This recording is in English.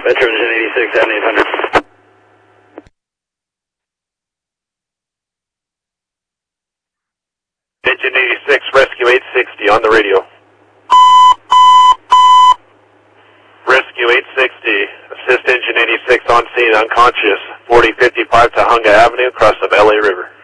Metro Engine 86, 7800. Engine 86, Rescue 860 on the radio. Rescue 860, assist Engine 86 on scene, unconscious, 4055 Tahunga Avenue, across the LA River.